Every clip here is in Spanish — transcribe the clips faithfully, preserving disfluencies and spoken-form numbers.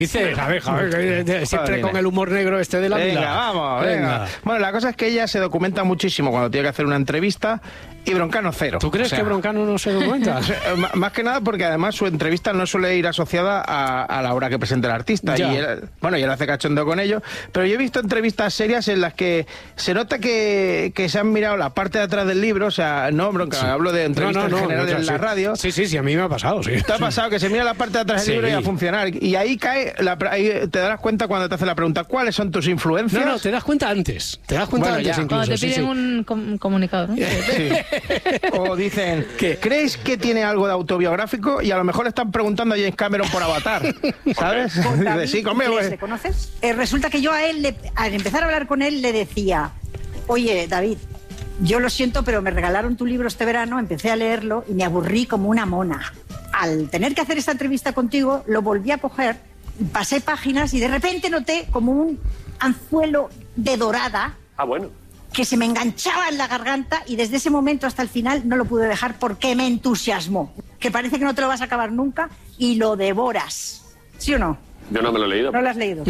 Dices, a ver, joder, siempre con el humor negro este de la Venga, vida. vamos, venga. venga. Bueno, la cosa es que ella se documenta muchísimo cuando tiene que hacer una entrevista y Broncano cero. ¿Tú crees o sea, que Broncano no se documenta? Más que nada porque además su entrevista no suele ir asociada a, a la hora que presenta el artista. Ya. Y él, bueno, y él hace cachondeo con ello. Pero yo he visto entrevistas serias en las que se nota que, que se han mirado la parte de atrás del libro. O sea, no, Broncano, sí. hablo de entrevistas no, no, no, en general no, no, en la sí. radio. Sí, sí, sí, a mí me ha pasado, sí. ¿Te ha pasado que se mira la parte de atrás del sí. libro y a funcionar? Y ahí cae, la, ahí te das cuenta cuando te hace la pregunta, ¿cuáles son tus influencias? No, no, te das cuenta antes. Te das cuenta bueno, antes ya. incluso. Cuando te piden sí, sí. un com comunicado, ¿no? Sí. O dicen, ¿qué? ¿Creéis que tiene algo de autobiográfico? Y a lo mejor le están preguntando a James Cameron por Avatar, ¿sabes? David, sí, conmigo, ¿le conoces? Eh, resulta que yo a él, le, al empezar a hablar con él, le decía, oye, David, yo lo siento, pero me regalaron tu libro este verano, empecé a leerlo y me aburrí como una mona. Al tener que hacer esta entrevista contigo, lo volví a coger, pasé páginas y de repente noté como un anzuelo de dorada. Ah, bueno. Que se me enganchaba en la garganta y desde ese momento hasta el final no lo pude dejar porque me entusiasmó. Que parece que no te lo vas a acabar nunca y lo devoras. ¿Sí o no? Yo no me lo he leído. No lo has leído.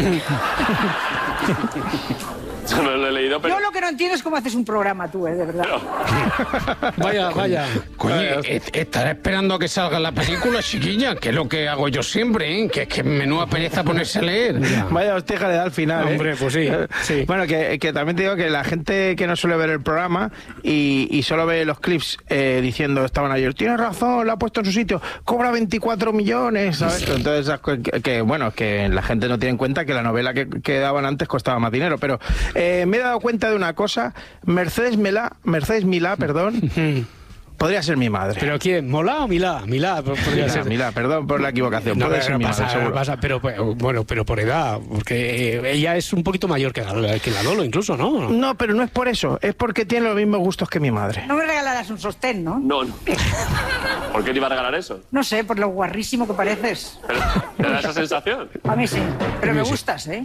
Yo no lo he leído, pero... Yo lo que no entiendo es cómo haces un programa tú, ¿eh? De verdad. Pero... vaya, vaya. Coño, estaré esperando a que salga la película, chiquilla, que es lo que hago yo siempre, ¿eh? Que es que menuda pereza ponerse a leer. Ya. Vaya hostia le da al final, ¿eh? Hombre, pues sí. sí. Bueno, que, que también te digo que la gente que no suele ver el programa y, y solo ve los clips eh, diciendo, estaban ayer, tiene razón, lo ha puesto en su sitio, cobra veinticuatro millones, ¿sabes? Entonces, que, que bueno, que la gente no tiene en cuenta que la novela que, que daban antes costaba más dinero, pero... Eh, me he dado cuenta de una cosa, Mercedes Milá, Mercedes Milá, perdón, podría ser mi madre. ¿Pero quién? ¿Molá o Milá? Milá, podría Milá, ser. Milá, perdón por la equivocación, no, puede ser mi pasa, madre, seguro. Pasa, pero, bueno, pero por edad, porque ella es un poquito mayor que la, que la Lolo incluso, ¿no? No, pero no es por eso, es porque tiene los mismos gustos que mi madre. No me regalarás un sostén, ¿no? No, no. ¿Por qué te iba a regalar eso? No sé, por lo guarrísimo que pareces. ¿Pero te da esa sensación? A mí sí, pero me gustas, ¿eh?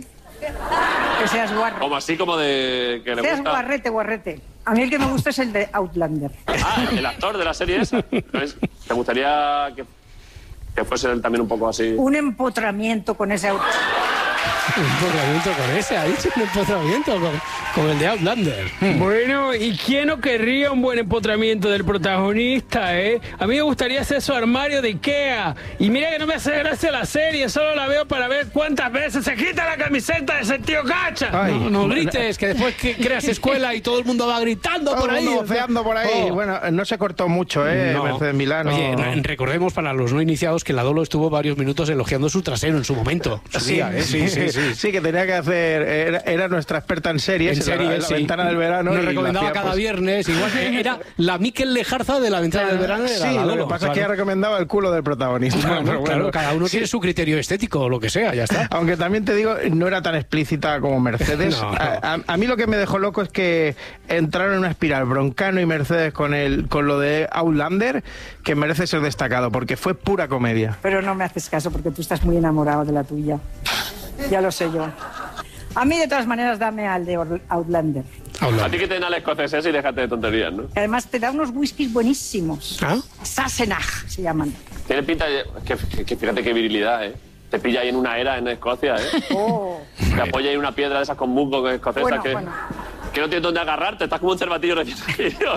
Que seas guarrete. Como así, como de... que le seas gusta... guarrete, guarrete. A mí el que me gusta es el de Outlander. Ah, el actor de la serie esa. ¿Te gustaría que, que fuese él también un poco así? Un empotramiento con ese Outlander. Un empotramiento con ese, ha dicho un empotramiento con, con el de Outlander. Bueno, ¿y quién no querría un buen empotramiento del protagonista, eh? A mí me gustaría hacer su armario de Ikea. Y mira que no me hace gracia la serie, solo la veo para ver cuántas veces se quita la camiseta de ese tío Cacha. Ay, no, no grites, que después que creas escuela y todo el mundo va gritando todo por ahí. Todo por ahí. Oh. Bueno, no se cortó mucho, ¿eh? No. Mercedes Milá. No. Oye, recordemos para los no iniciados que la Dolo estuvo varios minutos elogiando su trasero en su momento. Su sí, día, ¿eh? sí, sí, sí. Sí, que tenía que hacer, era, era nuestra experta en series, en series, en la, sí. la ventana del verano. Nos recomendaba cada pues... viernes, igual que era la Miquel Lejarza de la ventana del verano. Sí, la lo que pasa claro. es que ella recomendaba el culo del protagonista. Bueno, pero bueno, claro, cada uno sí. tiene su criterio estético o lo que sea, ya está. Aunque también te digo, no era tan explícita como Mercedes. no, no. A, a, a mí lo que me dejó loco es que entraron en una espiral Broncano y Mercedes con, el, con lo de Outlander, que merece ser destacado, porque fue pura comedia. Pero no me haces caso, porque tú estás muy enamorado de la tuya. Ya lo sé yo. A mí, de todas maneras, dame al de Outlander. Outlander. A ti que te den al escocés y déjate de tonterías, ¿no? Y además te da unos whiskies buenísimos. ¿Ah? Sassenach se llaman. Tiene pinta de... Que, que fíjate qué virilidad, ¿eh? Te pilla ahí en una era en Escocia, ¿eh? Oh. Te apoya ahí una piedra de esas con musgo escocesa bueno, que... Bueno. Que no tienes dónde agarrarte, estás como un cervatillo recién salido.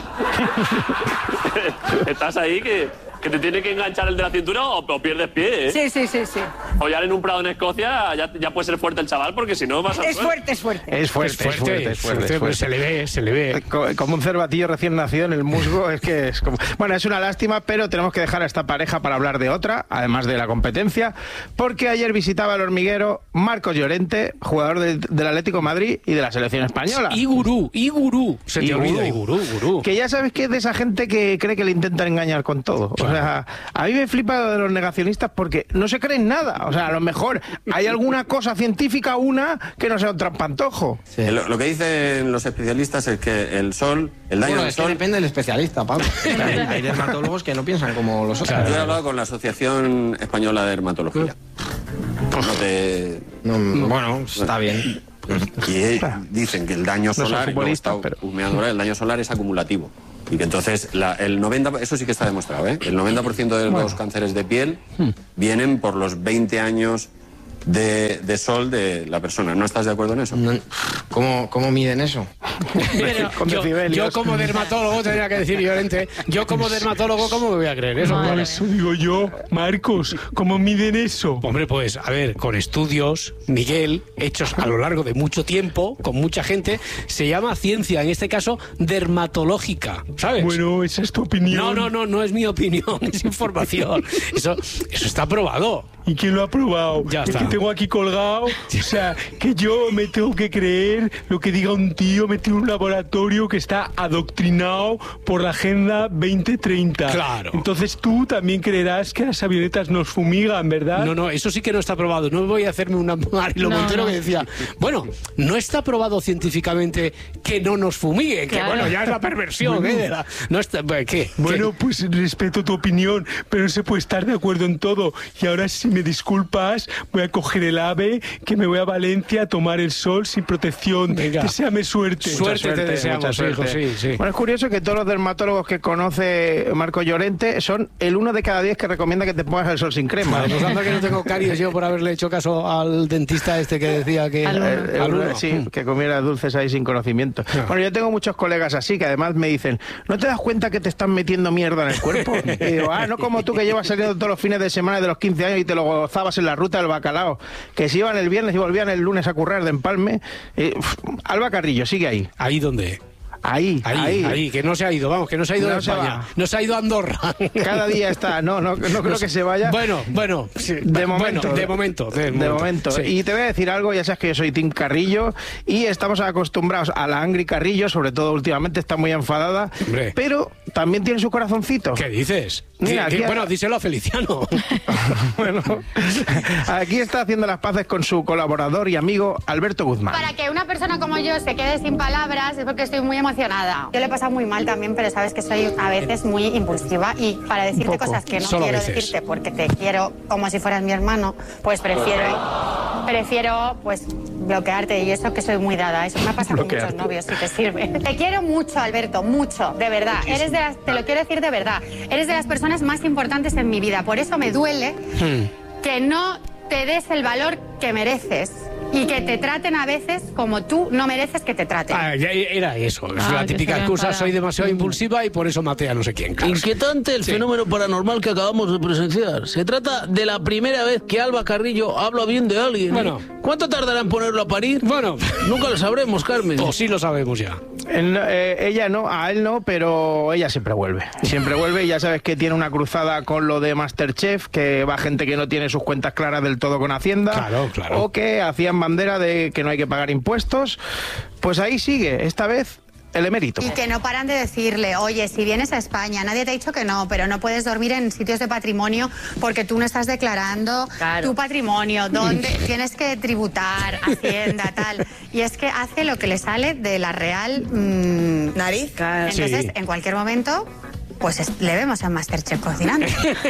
Estás ahí que, que te tiene que enganchar el de la cintura o, o pierdes pie, ¿eh? Sí, sí, sí, sí. Follar en un prado en Escocia ya, ya puede ser fuerte el chaval, porque si no vas a... Es fuerte, es fuerte. Es fuerte, es fuerte, es fuerte. Es fuerte, es fuerte. Se le ve, se le ve. Como un cervatillo recién nacido en el musgo, es que es como... Bueno, es una lástima, pero tenemos que dejar a esta pareja para hablar de otra, además de la competencia, porque ayer visitaba el hormiguero Marcos Llorente, jugador del, del Atlético de Madrid y de la selección española. Y gurú, y gurú. Se te y olvida, gurú. y gurú, gurú. Que ya sabes que es de esa gente que cree que le intentan engañar con todo. Claro. O sea, a mí me flipa lo de los negacionistas porque no se creen nada. O sea, a lo mejor hay alguna cosa científica, una, que no sea un trampantojo. Sí. Lo, lo que dicen los especialistas es que el sol, el daño bueno, del es sol... que depende del especialista, Pablo. hay, hay dermatólogos que no piensan como los otros. Claro. Yo he hablado con la Asociación Española de Dermatología. No te... No, no, bueno, está bien. Y dicen que el daño solar, no está pero... humeando, el daño solar es acumulativo. Y que entonces la, el noventa, eso sí que está demostrado, ¿eh? El noventa por ciento de los bueno. cánceres de piel vienen por los veinte años de, de sol de la persona. ¿No estás de acuerdo en eso? No, ¿cómo, ¿Cómo miden eso? Pero yo, yo como dermatólogo tendría que decir, Llorente, yo como dermatólogo, ¿cómo me voy a creer eso? Por eso digo yo, Marcos, ¿cómo miden eso? Hombre, pues, a ver, con estudios, Miguel, hechos a lo largo de mucho tiempo, con mucha gente, se llama ciencia, en este caso, dermatológica, ¿sabes? Bueno, esa es tu opinión. No, no, no, no es mi opinión, es información. Eso, eso está probado. ¿Y quién lo ha probado? Ya El está. que tengo aquí colgado. O sea, que yo me tengo que creer lo que diga un tío metido en un laboratorio que está adoctrinado por la Agenda veinte treinta. Claro. Entonces tú también creerás que las avionetas nos fumigan, ¿verdad? No, no, eso sí que no está probado. No voy a hacerme una Marilo No, Montero no. que decía, bueno, no está probado científicamente que no nos fumiguen, Claro. que bueno, ya es la perversión, ¿eh? De la- no está, ¿qué? Bueno, ¿Qué? pues respeto tu opinión, pero no se puede estar de acuerdo en todo. Y ahora, si me disculpas, voy a coger el AVE, que me voy a Valencia a tomar el sol sin protección. Venga. Deséame suerte. Suerte. te deseamos, mucha suerte. hijo, sí, sí. Bueno, es curioso que todos los dermatólogos que conoce Marco Llorente son el uno de cada diez que recomienda que te pongas el sol sin crema. Vale, pues anda que no tengo caries yo por haberle hecho caso al dentista este que decía que... Al uno. Eh, eh, al uno. Sí, que comiera dulces ahí sin conocimiento. Bueno, yo tengo muchos colegas así que además me dicen, ¿no te das cuenta que te están metiendo mierda en el cuerpo? Y digo, ah, no como tú que llevas saliendo todos los fines de semana de los quince años y te lo gozabas en la ruta del bacalao, que se iban el viernes y volvían el lunes a currar de empalme. Eh, uf, Alba Carrillo, sigue ahí. ¿Ahí dónde? Ahí, Ahí, ahí, ahí, que no se ha ido, vamos, que no se ha ido No de se España. va. No se ha ido a Andorra. Cada día está, no, no, no creo que se vaya. Bueno, bueno, sí, De bueno, momento. de momento. De De momento. momento. Sí. Y te voy a decir algo, ya sabes que yo soy Tim Carrillo y estamos acostumbrados a la Angry Carrillo, sobre todo últimamente está muy enfadada, Hombre. pero también tiene su corazoncito. ¿Qué dices? Mira, Di- di- aquí- bueno, díselo a Feliciano. Bueno, aquí está haciendo las paces con su colaborador y amigo Alberto Guzmán. Para que una persona como yo se quede sin palabras es porque estoy muy emocionada. Yo le he pasado muy mal también, pero sabes que soy a veces muy impulsiva y para decirte poco. cosas que no Solo a quiero veces. decirte porque te quiero como si fueras mi hermano, pues prefiero prefiero pues bloquearte y eso que soy muy dada. Eso me pasa con muchos Bloquearte. novios, si te sirve. Te quiero mucho, Alberto, mucho, de verdad. Eres de las, te lo quiero decir de verdad. Eres de las personas más importantes en mi vida. Por eso me duele que no te des el valor que mereces y que te traten a veces como tú no mereces que te traten. Ah, ya era eso. Es Ah, la que típica se excusa, enfada. soy demasiado impulsiva y por eso maté a no sé quién. Claro. Inquietante el Sí. fenómeno paranormal que acabamos de presenciar. Se trata de la primera vez que Alba Carrillo habla bien de alguien. Bueno. ¿Cuánto tardará en ponerlo a parir? Bueno, Nunca lo sabremos, Carmen. o sí lo sabemos ya. Él no- eh, ella no, a él no, pero ella siempre vuelve. Siempre vuelve y ya sabes que tiene una cruzada con lo de Masterchef, que va gente que no tiene sus cuentas claras del todo con Hacienda. Claro, claro. O que hacían bandera de que no hay que pagar impuestos. Pues ahí sigue, esta vez el emérito. Y que no paran de decirle, oye, si vienes a España, nadie te ha dicho que no, pero no puedes dormir en sitios de patrimonio porque tú no estás declarando Claro. tu patrimonio, donde tienes que tributar, Hacienda, tal. Y es que hace lo que le sale de la real mm, nariz. Entonces, Sí. en cualquier momento, pues es- le vemos a Masterchef cocinando.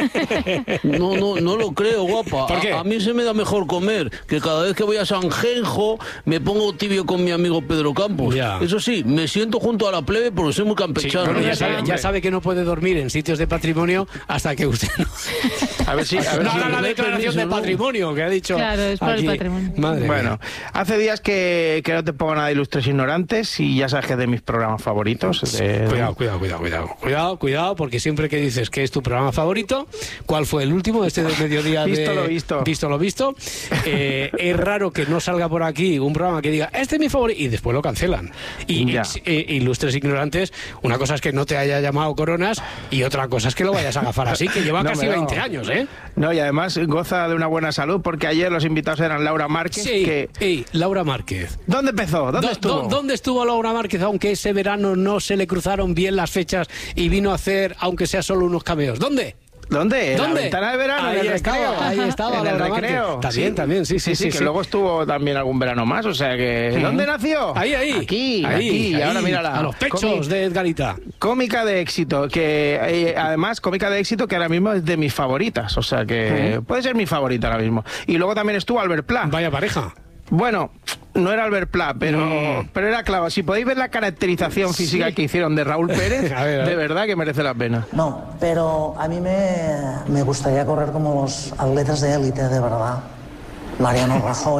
No, no, no lo creo, guapa. ¿Por qué? A, a mí se me da mejor comer, que cada vez que voy a Sanjenjo me pongo tibio con mi amigo Pedro Campos. Ya. Eso sí, me siento junto a la plebe porque soy muy Sí, campechano. bueno, ya, Sí, sabe, ya hombre. sabe que no puede dormir en sitios de patrimonio hasta que usted no... A ver si, a ver No si- haga la me declaración permiso, de ¿no? patrimonio que ha dicho. Claro, es por el aquí. patrimonio. Madre Bueno, mía. hace días que, que no te pongo nada de Ilustres Ignorantes y ya sabes que es de mis programas favoritos. de- Cuidado, cuidado, cuidado, cuidado. Cuidado, cuidado, porque siempre que dices que es tu programa favorito, ¿cuál fue el último? Este del mediodía de... Visto lo visto. Visto lo visto. Eh, es raro que no salga por aquí un programa que diga, este es mi favorito, y después lo cancelan. Y Ya. eh, Ilustres Ignorantes, una cosa es que no te haya llamado Coronas y otra cosa es que lo vayas a agafar así, que lleva No, casi me no. veinte años, ¿eh? No, y además goza de una buena salud porque ayer los invitados eran Laura Márquez, Sí, que... y Laura Márquez. ¿Dónde empezó? ¿Dónde Do- estuvo? do- ¿Dónde estuvo Laura Márquez? Aunque ese verano no se le cruzaron bien las fechas y vino a hacer, aunque sea solo unos cameos. ¿Dónde? ¿Dónde? En ¿Dónde? la ventana de verano, Ahí en el estaba, recreo. ahí estaba en el Laura recreo. Márquez. También, también, sí, sí, sí, que sí. luego estuvo también algún verano más, o sea que... ¿Dónde nació? Ahí, ahí. Aquí, ahí, aquí. Y ahí, ahora mírala. a los pechos Cómic- de Edgarita. Cómica de éxito, que eh, además cómica de éxito que ahora mismo es de mis favoritas, o sea que puede ser mi favorita ahora mismo. Y luego también estuvo Albert Pla. Vaya pareja. Bueno, no era Albert Pla, pero, pero era claro. Si podéis ver la caracterización física que hicieron de Raúl Pérez, A ver, a ver. de verdad que merece la pena. No, pero a mí me, me gustaría correr como los atletas de élite, de verdad. Mariano Rajoy.